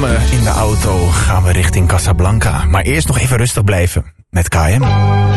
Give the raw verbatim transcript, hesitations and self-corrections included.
Samen in de auto gaan we richting Casablanca. Maar eerst nog even rustig blijven met K M.